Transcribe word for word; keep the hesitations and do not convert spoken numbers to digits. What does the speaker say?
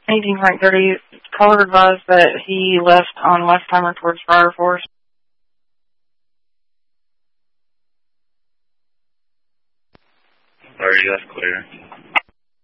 eighteen Frank thirty, caller advised that he left on West Timer towards Briar Forest. thirty, that's clear.